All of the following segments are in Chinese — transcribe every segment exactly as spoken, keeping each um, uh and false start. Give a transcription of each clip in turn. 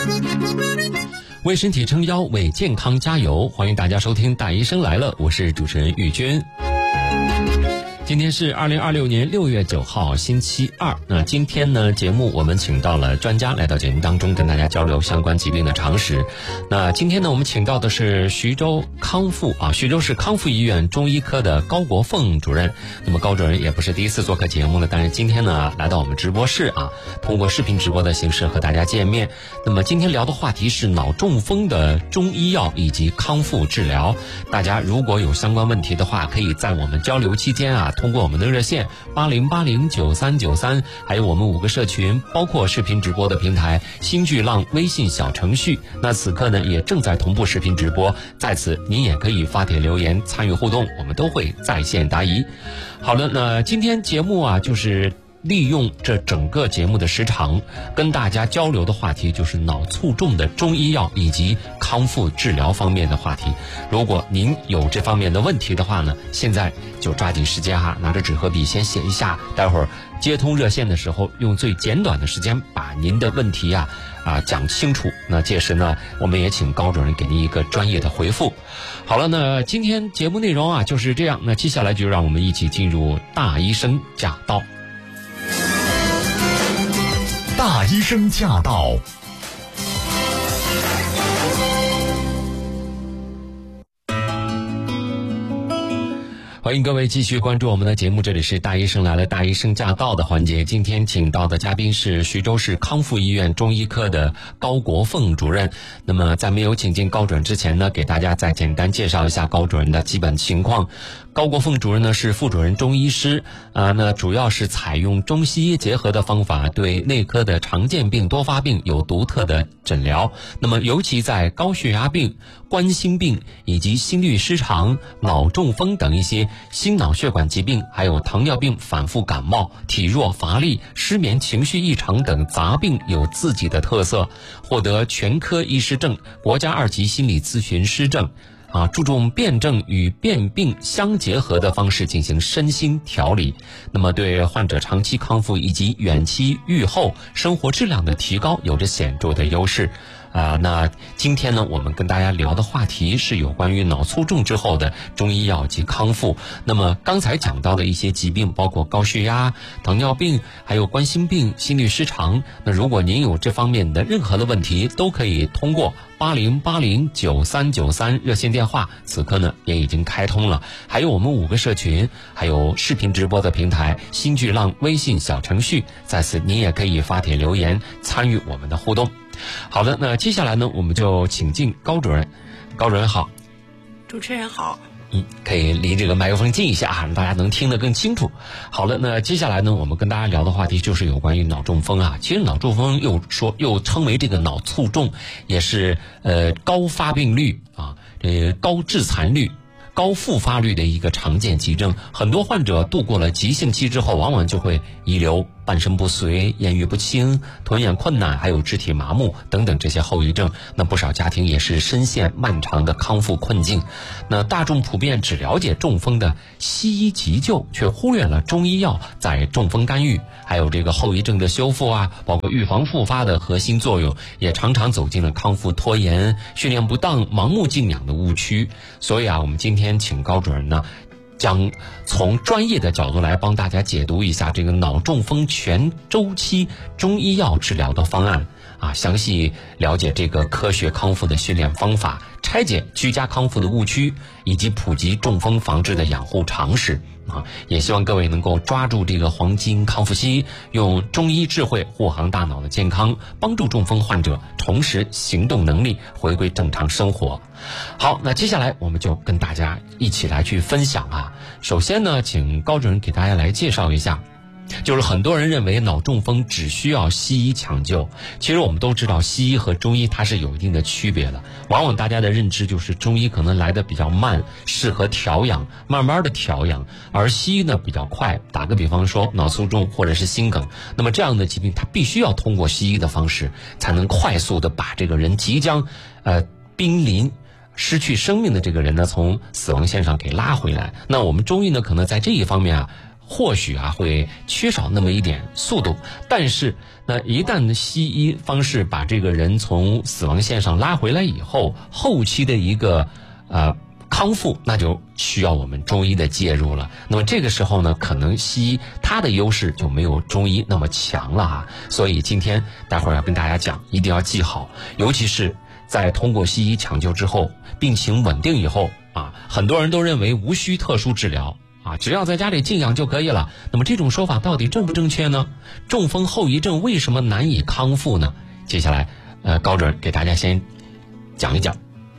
为身体撑腰，为健康加油，欢迎大家收听大医生来了，我是主持人玉军。今天是二零二六年六月九号星期二。那今天呢，节目我们请到了专家来到节目当中，跟大家交流相关疾病的常识。那今天呢，我们请到的是徐州康复啊，徐州市康复医院中医科的高国凤主任。那么高主任也不是第一次做客节目了，但是今天呢，来到我们直播室啊，通过视频直播的形式和大家见面。那么今天聊的话题是脑中风的中医药以及康复治疗。大家如果有相关问题的话，可以在我们交流期间啊，通过我们的热线八零八零九三九三，还有我们五个社群，包括视频直播的平台新巨浪微信小程序，那此刻呢也正在同步视频直播，在此您也可以发帖留言参与互动，我们都会在线答疑。好了，那今天节目啊，就是利用这整个节目的时长，跟大家交流的话题就是脑卒中的中医药以及康复治疗方面的话题。如果您有这方面的问题的话呢，现在就抓紧时间哈，拿着纸和笔先写一下，待会儿接通热线的时候，用最简短的时间把您的问题啊啊讲清楚。那届时呢，我们也请高主任给您一个专业的回复。好了，那今天节目内容啊就是这样。那接下来就让我们一起进入大医生驾到。 大医生驾到！ 欢迎各位继续关注我们的节目，这里是大医生来了，大医生驾到的环节。今天请到的嘉宾是徐州市康复医院中医科的高国凤主任。那么在没有请进高主任之前呢，给大家再简单介绍一下高主任的基本情况。高国凤主任呢是副主任中医师啊，那主要是采用中西医结合的方法，对内科的常见病、多发病有独特的诊疗。那么尤其在高血压病、冠心病以及心律失常、脑中风等一些心脑血管疾病，还有糖尿病、反复感冒、体弱乏力、失眠、情绪异常等杂病有自己的特色，获得全科医师证、国家二级心理咨询师证。啊，注重辩证与辨病相结合的方式进行身心调理，那么对患者长期康复以及远期预后生活质量的提高有着显著的优势。啊、呃，那今天呢，我们跟大家聊的话题是有关于脑卒中之后的中医药及康复。那么刚才讲到的一些疾病，包括高血压、糖尿病，还有冠心病、心律失常。那如果您有这方面的任何的问题，都可以通过八零八零九三九三热线电话，此刻呢也已经开通了。还有我们五个社群，还有视频直播的平台新巨浪微信小程序，在此您也可以发帖留言参与我们的互动。好的，那接下来呢，我们就请进高主任。高主任好。 主持人好。 嗯，可以离这个麦克风近一下啊，让大家能听得更清楚。好了，那接下来呢，我们跟大家聊的话题就是有关于脑中风啊。其实脑中风又说又称为这个脑卒中，也是呃高发病率啊，这高致残率、高复发率的一个常见急症。很多患者度过了急性期之后，往往就会遗留半身不遂、言语不清、吞咽困难，还有肢体麻木等等这些后遗症。那不少家庭也是深陷漫长的康复困境。那大众普遍只了解中风的西医急救，却忽略了中医药在中风干预还有这个后遗症的修复啊，包括预防复发的核心作用，也常常走进了康复拖延、训练不当、盲目静养的误区。所以啊，我们今天请高主任呢，将从专业的角度来帮大家解读一下这个脑中风全周期中医药治疗的方案啊，详细了解这个科学康复的训练方法，拆解居家康复的误区，以及普及中风防治的养护常识啊。也希望各位能够抓住这个黄金康复期，用中医智慧护航大脑的健康，帮助中风患者重拾行动能力，回归正常生活。好，那接下来我们就跟大家一起来去分享啊。首先呢，请高主任给大家来介绍一下，就是很多人认为脑中风只需要西医抢救，其实我们都知道西医和中医它是有一定的区别的。往往大家的认知就是中医可能来的比较慢，适合调养，慢慢的调养，而西医呢比较快。打个比方说脑卒中或者是心梗，那么这样的疾病它必须要通过西医的方式，才能快速的把这个人即将呃濒临失去生命的这个人呢从死亡线上给拉回来。那我们中医呢可能在这一方面啊或许啊会缺少那么一点速度，但是那一旦西医方式把这个人从死亡线上拉回来以后，后期的一个呃康复，那就需要我们中医的介入了。那么这个时候呢，可能西医它的优势就没有中医那么强了啊。所以今天待会儿要跟大家讲，一定要记好，尤其是在通过西医抢救之后，病情稳定以后啊，很多人都认为无需特殊治疗啊，只要在家里静养就可以了。那么这种说法到底正不正确呢？中风后遗症为什么难以康复呢？接下来，呃，高准给大家先讲一讲。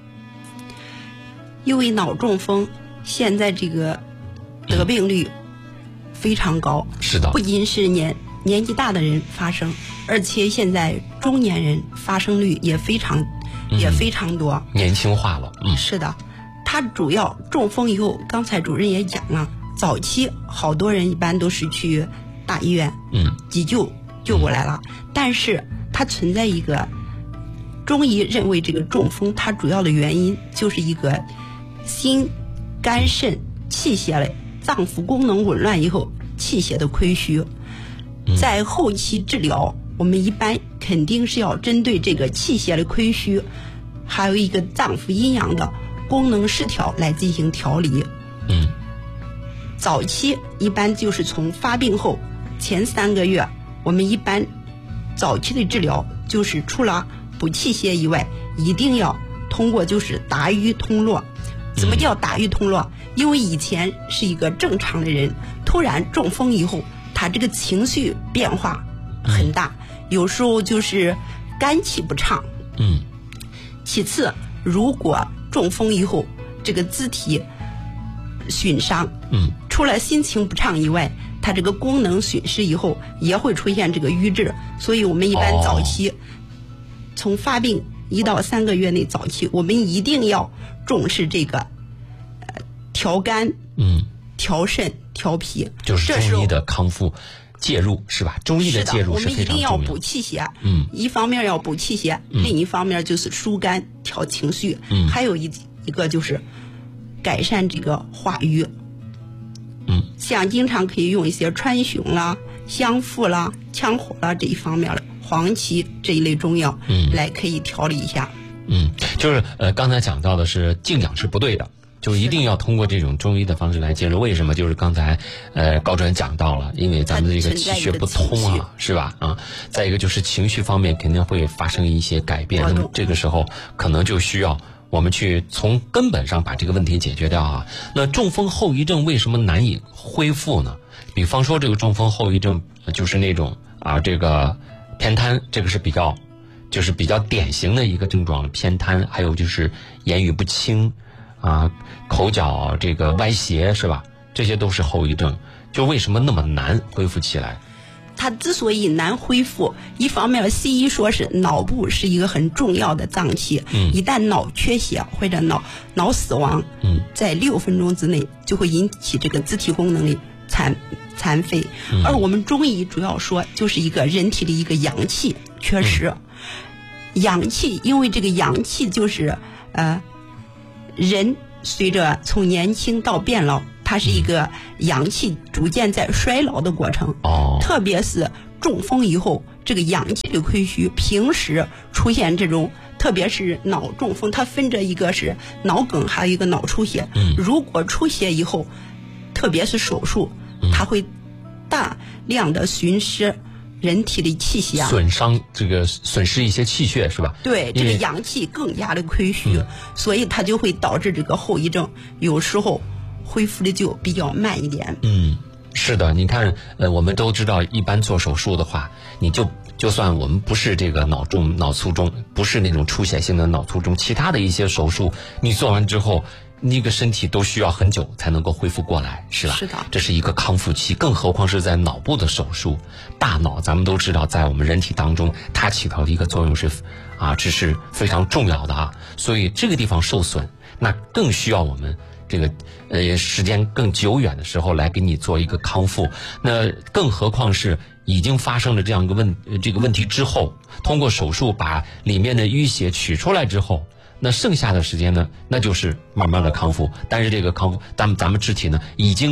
因为脑中风现在这个得病率非常高， 嗯、是的， 不仅是年年纪大的人发生，而且现在中年人发生率也非常、嗯、也非常多， 年轻化了。嗯， 是的，他主要中风以后，刚才主任也讲了，早期好多人一般都是去大医院， 嗯， 急救救过来了，嗯、但是它存在一个中医认为这个中风它主要的原因就是一个心、肝、肾、气血类脏腑功能紊乱以后气血的亏虚，在后期治疗，我们一般肯定是要针对这个气血的亏虚，还有一个脏腑阴阳的功能失调来进行调理。 嗯， 早期一般就是从发病后前三个月，我们一般早期的治疗就是除了补气血以外，一定要通过就是达瘀通络。怎么叫达瘀通络？因为以前是一个正常的人，突然中风以后，他这个情绪变化很大，有时候就是肝气不畅。 嗯。 其次，如果中风以后这个肢体损伤， 嗯， 除了心情不畅以外，它这个功能损失以后也会出现这个瘀滞，所以我们一般早期、哦、从发病一到三个月内早期，我们一定要重视这个呃调肝、 嗯， 调肾、调脾， 就是中医的康复介入是吧？中医的介入是非常重要。 我们一定要补气血， 嗯， 一方面要补气血、嗯，另一方面就是疏肝、调情绪， 嗯， 还有一一个就是改善这个化瘀。 嗯， 像经常可以用一些川芎啦、香附啦、羌活啦这一方面的黄芪这一类中药， 嗯， 来可以调理一下。 嗯，就是呃，刚才讲到的是静养是不对的，就一定要通过这种中医的方式来介入。为什么？就是刚才呃高主任讲到了，因为咱们的这个气血不通啊，是吧？啊，再一个就是情绪方面肯定会发生一些改变，那么这个时候可能就需要我们去从根本上把这个问题解决掉啊。那中风后遗症为什么难以恢复呢？比方说这个中风后遗症就是那种啊这个偏瘫，这个是比较就是比较典型的一个症状，偏瘫，还有就是言语不清啊，口角这个歪斜是吧？这些都是后遗症。就为什么那么难恢复起来？ 它之所以难恢复，一方面西医说是脑部是一个很重要的脏器， 嗯， 一旦脑缺血或者脑脑死亡， 嗯， 在六分钟之内就会引起这个肢体功能的残残废， 嗯， 而我们中医主要说就是一个人体的一个阳气缺失，嗯，阳气，因为这个阳气就是呃人随着从年轻到变老，它是一个阳气逐渐在衰老的过程。 哦， 特别是中风以后，这个阳气的亏虚，平时出现这种，特别是脑中风，它分着一个是脑梗，还有一个脑出血。 嗯， 如果出血以后，特别是手术，它会大量的损失人体的气血， 损伤这个损失一些气血是吧？ 对，这个阳气更加的亏虚，嗯，所以它就会导致这个后遗症，有时候恢复的就比较慢一点。 嗯，是的，你看，呃，我们都知道，一般做手术的话，你就就算我们不是这个脑中脑卒中，不是那种出血性的脑卒中，其他的一些手术，你做完之后，那个身体都需要很久才能够恢复过来，是吧？ 是的， 这是一个康复期，更何况是在脑部的手术。大脑咱们都知道，在我们人体当中，它起到的一个作用是，啊，这是非常重要的啊。所以这个地方受损，那更需要我们这个呃时间更久远的时候来给你做一个康复。那更何况是已经发生了这样一个问这个问题之后，通过手术把里面的淤血取出来之后。那剩下的时间呢，那就是慢慢的康复。但是这个康复，咱们咱们肢体呢，已经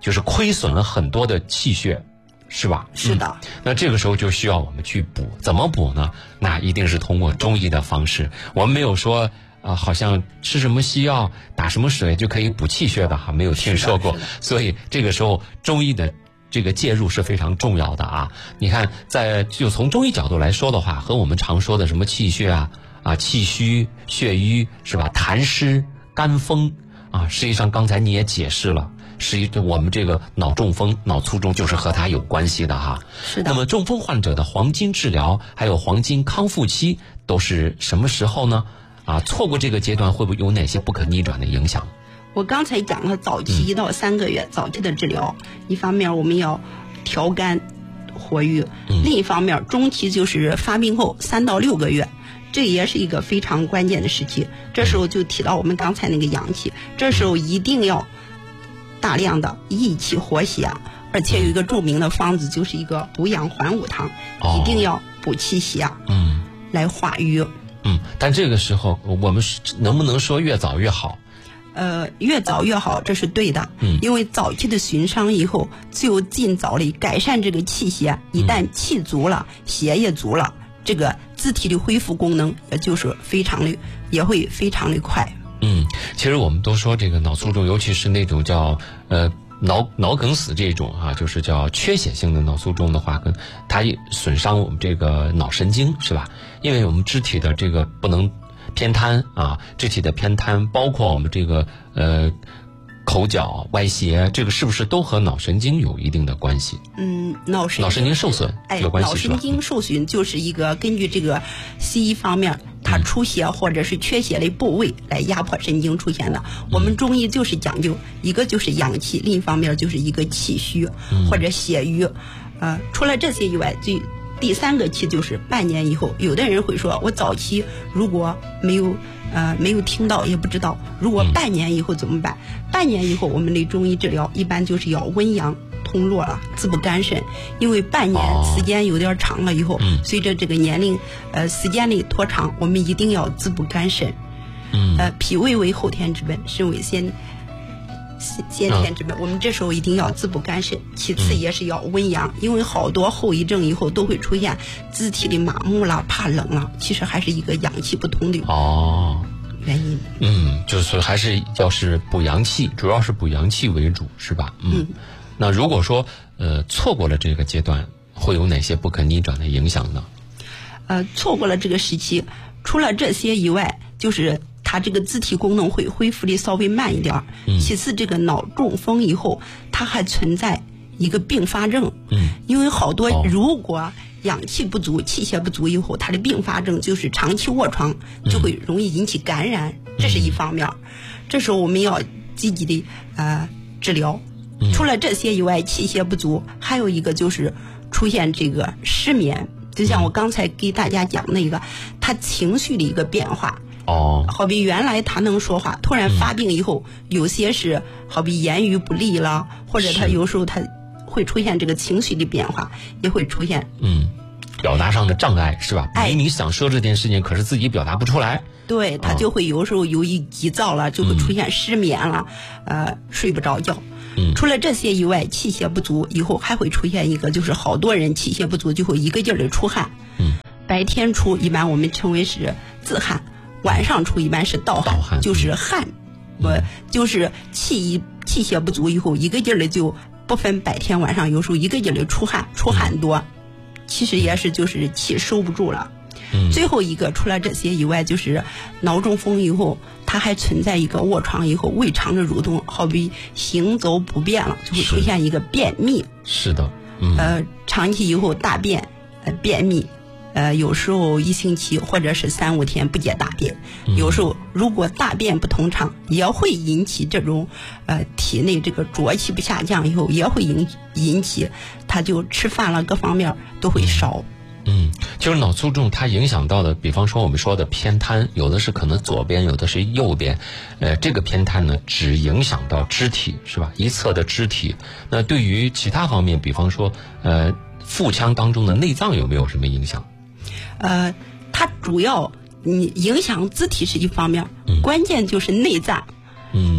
就是亏损了很多的气血，是吧？ 是的、 嗯。那这个时候就需要我们去补，怎么补呢？那一定是通过中医的方式。我们没有说啊、呃，好像吃什么西药、打什么水就可以补气血的哈，没有听说过。所以这个时候中医的这个介入是非常重要的啊。你看，在就从中医角度来说的话，和我们常说的什么气血啊、啊气虚、血瘀是吧？痰湿、肝风啊，实际上刚才你也解释了。实际我们这个脑中风、脑卒中就是和它有关系的哈。 是的。 那么中风患者的黄金治疗还有黄金康复期都是什么时候呢？啊，错过这个阶段会不会有哪些不可逆转的影响？ 我刚才讲了早期一到三个月、嗯、早期的治疗，一方面我们要调肝活郁、嗯，另一方面中期就是发病后三到六个月。这也是一个非常关键的时期，这时候就提到我们刚才那个阳气，这时候一定要大量的益气活血，而且有一个著名的方子，就是一个补阳还五汤、哦、一定要补气血，嗯，来化瘀。 嗯，但这个时候我们能不能说越早越好？ 呃，越早越好，这是对的。嗯，因为早期的损伤以后，就尽早的改善这个气血，一旦气足了，嗯、血也足了，这个自体的恢复功能也就是非常的，也会非常的快。 嗯，其实我们都说这个脑卒中，尤其是那种叫呃脑脑梗死这种啊，就是叫缺血性的脑卒中的话，跟它损伤我们这个脑神经是吧？因为我们肢体的这个不能偏瘫啊，肢体的偏瘫，包括我们这个呃口角歪斜，这个是不是都和脑神经有一定的关系？ 嗯，脑神脑神经受损有关系是吧？ 脑神经受损就是一个根据这个西医方面它出血或者是缺血的部位来压迫神经出现的。嗯、我们中医就是讲究一个就是阳气，另一方面就是一个气虚、嗯、或者血瘀。呃，除了这些以外，最第三个期就是半年以后。有的人会说，我早期如果没有呃没有听到也不知道，如果半年以后怎么办？嗯、半年以后我们的中医治疗一般就是要温阳通络了，滋补肝肾。因为半年时间有点长了以后，哦、随着这个年龄呃时间的拖长，我们一定要滋补肝肾。嗯，呃，脾胃为后天之本，肾为先先天之本，我们这时候一定要滋补肝肾，其次也是要温阳，嗯、因为好多后遗症以后都会出现肢体的麻木了、怕冷了，其实还是一个阳气不通的哦原因。 嗯，就是还是要是补阳气，主要是补阳气为主，是吧？嗯。嗯，那如果说呃错过了这个阶段，会有哪些不可逆转的影响呢？ 呃，错过了这个时期，除了这些以外，就是它这个肢体功能会恢复的稍微慢一点。嗯。其次，这个脑中风以后，它还存在一个并发症。嗯。因为好多、哦、如果阳气不足、气血不足以后，它的并发症就是长期卧床，就会容易引起感染，嗯、这是一方面。这时候我们要积极的呃治疗。嗯、除了这些以外，气血不足，还有一个就是出现这个失眠。就像我刚才给大家讲那个，他情绪的一个变化。哦，好比原来他能说话，突然发病以后，嗯、有些是好比言语不利了，或者他有时候他会出现这个情绪的变化，也会出现嗯表达上的障碍，是吧？哎，你想说这件事情，可是自己表达不出来。 对，他就会有时候由于急躁了，就会出现失眠了，嗯、呃，睡不着觉。嗯、除了这些以外，气血不足以后还会出现一个，就是好多人气血不足就会一个劲儿的出汗。嗯，白天出一般我们称为是自汗，晚上出一般是盗汗，汗就是汗，不、嗯、就是气气血不足以后一个劲儿的就不分白天晚上，有时候一个劲儿的出汗，出汗多，嗯、其实也是就是气收不住了。嗯、最后一个除了这些以外，就是脑中风以后，它还存在一个卧床以后胃肠的蠕动，好比行走不便了，就会出现一个便秘。 是的，嗯、 呃，长期以后大便呃便秘，呃，有时候一星期或者是三五天不解大便，嗯、有时候如果大便不通畅，也会引起这种呃体内这个浊气不下降以后，也会引引起它就吃饭了各方面都会烧。 嗯，就是脑卒中它影响到的，比方说我们说的偏瘫，有的是可能左边，有的是右边，呃，这个偏瘫呢只影响到肢体，是吧？一侧的肢体。那对于其他方面，比方说呃腹腔当中的内脏有没有什么影响？ 呃，它主要你影响肢体是一方面，嗯、关键就是内脏。嗯。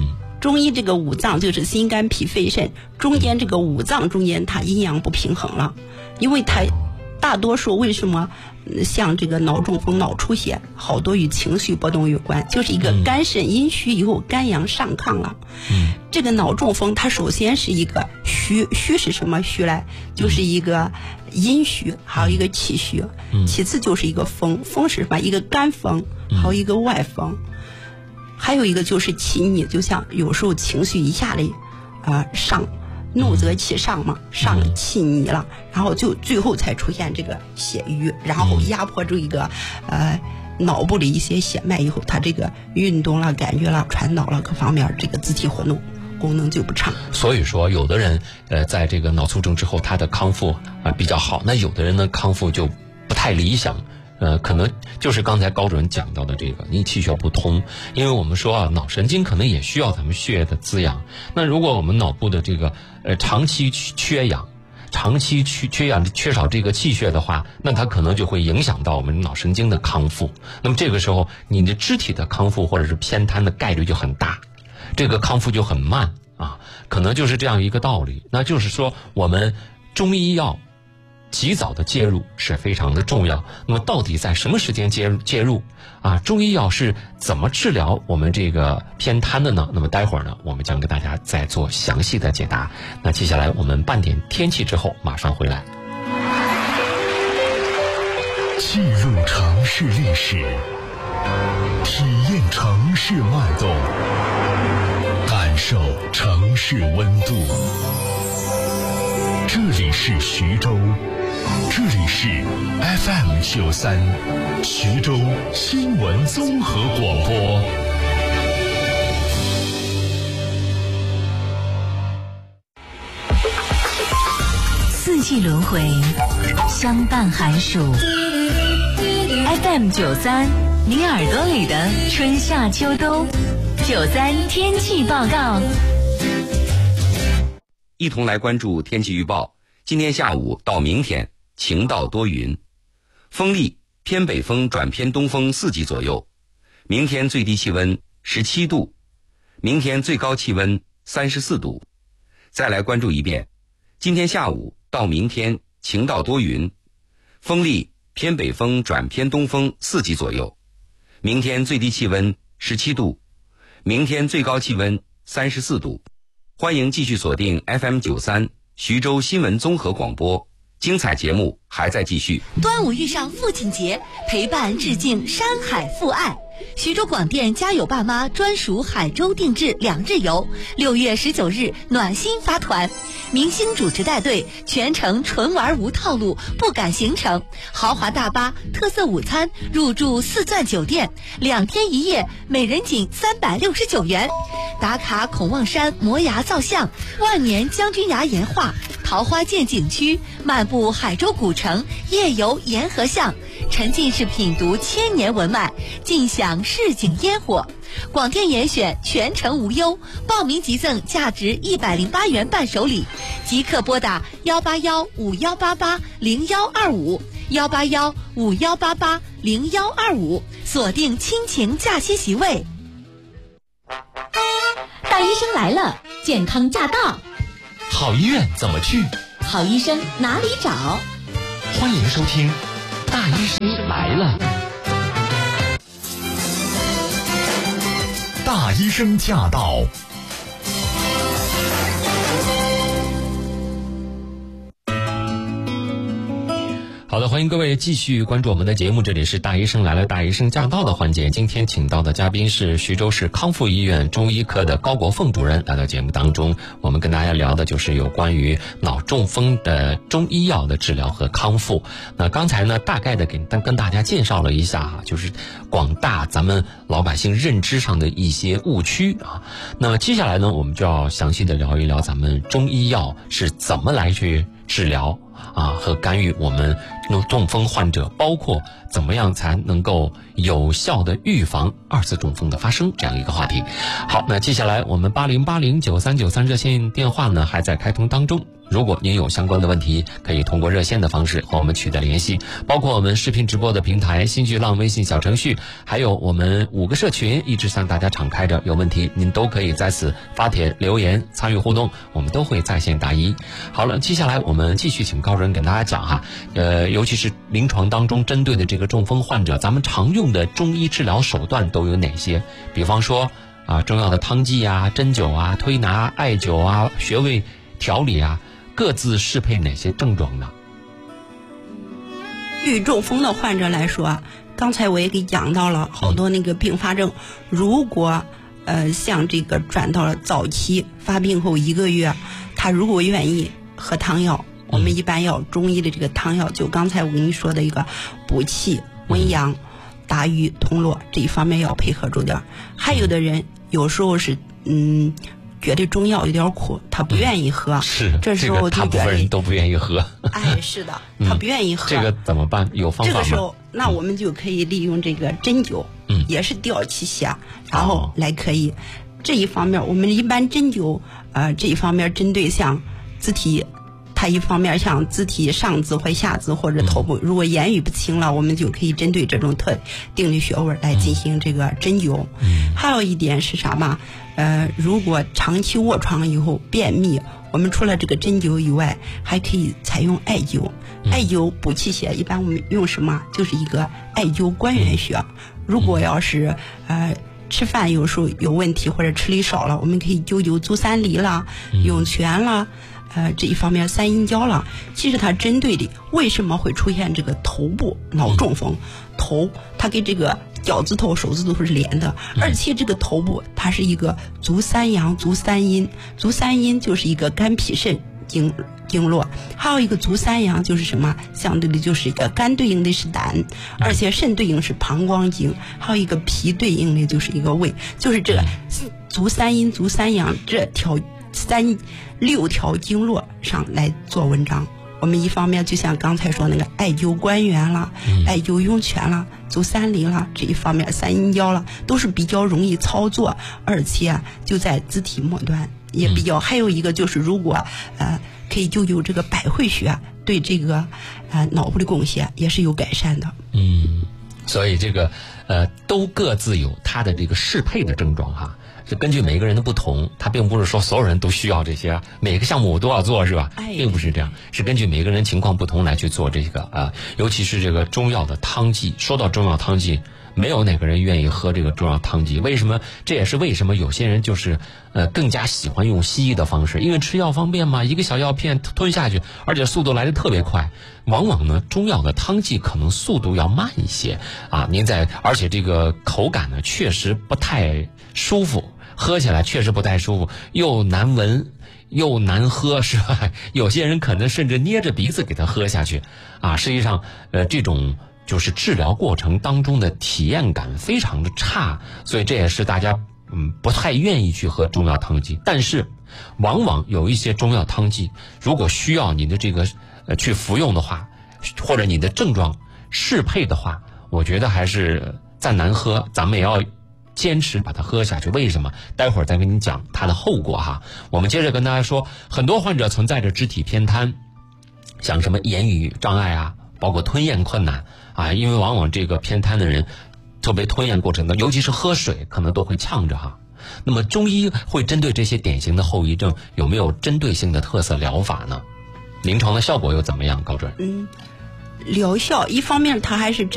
中医这个五脏就是心肝脾肺肾，中间这个五脏中间它阴阳不平衡了，因为它大多数为什么像这个脑中风、脑出血，好多与情绪波动有关，就是一个肝肾阴虚以后肝阳上亢了。嗯，这个脑中风它首先是一个虚，虚是什么虚来？就是一个阴虚，还有一个气虚。嗯，其次就是一个风，风是什么？一个肝风，还有一个外风，还有一个就是气逆，就像有时候情绪一下子啊、呃、上。怒则气上嘛，上气逆了，然后就最后才出现这个血瘀，然后压迫住一个呃脑部的一些血脉以后，它这个运动了、感觉了、传导了各方面这个自体活动功能就不畅。 所以说，有的人呃在这个脑卒中之后，他的康复啊、呃、比较好，那有的人呢康复就不太理想。呃，可能就是刚才高主任讲到的这个，你气血不通，因为我们说啊，脑神经可能也需要咱们血液的滋养。那如果我们脑部的这个呃长期缺氧，长期缺缺氧缺少这个气血的话，那它可能就会影响到我们脑神经的康复。那么这个时候，你的肢体的康复或者是偏瘫的概率就很大，这个康复就很慢啊，可能就是这样一个道理。那就是说，我们中医药及早的介入是非常的重要。那么到底在什么时间介入介入啊？中医药是怎么治疗我们这个偏瘫的呢？那么待会儿呢，我们将给大家再做详细的解答。那接下来我们半点天气之后马上回来。 记录城市历史，体验城市脉动，感受城市温度。这里是徐州，这里是 F M 九三，徐州新闻综合广播。 四季轮回，相伴寒暑。F M 九三，你耳朵里的春夏秋冬。九三天气报告。 一同来关注天气预报。今天下午到明天晴到多云，风力偏北风转偏东风四级左右。明天最低气温十七度，明天最高气温三十四度。再来关注一遍，今天下午到明天晴到多云，风力偏北风转偏东风四级左右。明天最低气温十七度，明天最高气温三十四度。欢迎继续锁定 F M 九三徐州新闻综合广播，精彩节目还在继续。 端午遇上父亲节，陪伴致敬山海父爱。徐州广电家有爸妈专属海州定制两日游，六月十九日暖心发团，明星主持带队，全程纯玩无套路，不赶行程，豪华大巴，特色午餐，入住四钻酒店，两天一夜，每人仅三百六十九元。打卡孔望山摩崖造像，万年将军崖岩画，桃花涧景区，漫步海州古城，夜游沿河巷，沉浸式品读千年文脉，尽享市井烟火。广电严选全程无忧，报名即赠价值一百零八元伴手礼，即刻拨打幺八幺五幺八八零幺二五幺八幺五幺八八零幺二五，锁定亲情假期席位。 大医生来了，健康驾到。 好医院怎么去？ 好医生哪里找？ 欢迎收听大医生来了。大医生驾到。 好的，欢迎各位继续关注我们的节目，这里是大医生来了，大医生驾到的环节。今天请到的嘉宾是徐州市康复医院中医科的高国凤主任来到节目当中，我们跟大家聊的就是有关于脑中风的中医药的治疗和康复。那刚才呢，大概的给跟大家介绍了一下哈，就是广大咱们老百姓认知上的一些误区啊。那接下来呢，我们就要详细的聊一聊咱们中医药是怎么来去治疗啊和干预我们中风患者，包括怎么样才能够有效的预防二次中风的发生这样一个话题。好，那接下来我们八零八零九三九三热线电话呢还在开通当中。 如果您有相关的问题，可以通过热线的方式和我们取得联系，包括我们视频直播的平台新巨浪微信小程序，还有我们五个社群一直向大家敞开着，有问题您都可以在此发帖留言参与互动，我们都会在线答疑。好了，接下来我们继续请高主任给大家讲哈，呃，尤其是临床当中针对的这个中风患者，咱们常用的中医治疗手段都有哪些？比方说啊，中药的汤剂啊、针灸啊、推拿、艾灸啊、穴位调理啊，各自适配哪些症状呢？ 对于中风的患者来说，刚才我也给讲到了好多那个并发症。如果呃像这个转到了早期发病后一个月，他如果愿意喝汤药，我们一般要中医的这个汤药，就刚才我跟你说的一个补气、温阳、达瘀、通络这一方面要配合着点。还有的人有时候是嗯。觉得中药有点苦，他不愿意喝， 嗯、是这时候这个大部分人都不愿意喝。 哎，是的，他不愿意喝、 嗯。这个怎么办？有方法吗？ 这个时候，那我们就可以利用这个针灸，嗯，也是调气血，然后来可以、哦、这一方面，我们一般针灸，呃，这一方面针对像肢体。它一方面像肢体上肢或下肢或者头部，如果言语不清了，我们就可以针对这种特定的穴位来进行这个针灸。嗯、还有一点是啥嘛？呃，如果长期卧床以后便秘，我们除了这个针灸以外，还可以采用艾灸。艾灸补气血，一般我们用什么？就是一个艾灸关元穴。如果要是呃。吃饭有时候有问题或者吃力少了，我们可以灸灸足三里啦、涌泉啦，呃这一方面三阴交啦。其实它针对的为什么会出现这个头部脑中风？头它跟这个脚趾头、手指头是连的，而且这个头部它是一个足三阳、足三阴，足三阴就是一个肝脾肾经经络，还有一个足三阳就是什么？相对的就是一个肝对应的是胆，而且肾对应是膀胱经，还有一个脾对应的就是一个胃，就是这个足三阴、足三阳这条三六条经络上来做文章。我们一方面就像刚才说那个艾灸关元啦、嗯、艾灸涌泉啦、足三里啦，这一方面三阴交啦，都是比较容易操作，而且就在肢体末端也比较、嗯、还有一个就是如果呃可以灸灸这个百会穴，对这个呃脑部的供血也是有改善的。 嗯，所以这个呃都各自有它的这个适配的症状哈，是根据每个人的不同，它并不是说所有人都需要这些，每个项目我都要做是吧？ 哎、 并不是这样，是根据每个人情况不同来去做这个啊，尤其是这个中药的汤剂。说到中药汤剂，没有哪个人愿意喝这个中药汤剂，为什么？这也是为什么有些人就是呃更加喜欢用西医的方式，因为吃药方便嘛，一个小药片吞下去，而且速度来得特别快。往往呢，中药的汤剂可能速度要慢一些啊，您在而且这个口感呢确实不太舒服，喝起来确实不太舒服，又难闻又难喝，是吧？有些人可能甚至捏着鼻子给它喝下去啊。实际上，呃，这种就是治疗过程当中的体验感非常的差，所以这也是大家嗯不太愿意去喝中药汤剂。但是，往往有一些中药汤剂，如果需要你的这个呃去服用的话，或者你的症状适配的话，我觉得还是再难喝，咱们也要坚持把它喝下去。为什么？待会儿再跟你讲它的后果哈。我们接着跟大家说，很多患者存在着肢体偏瘫，像什么言语障碍啊，包括吞咽困难啊，因为往往这个偏瘫的人，特别吞咽过程中，尤其是喝水，可能都会呛着哈。那么中医会针对这些典型的后遗症，有没有针对性的特色疗法呢？临床的效果又怎么样？高主任？ 嗯，疗效一方面它还是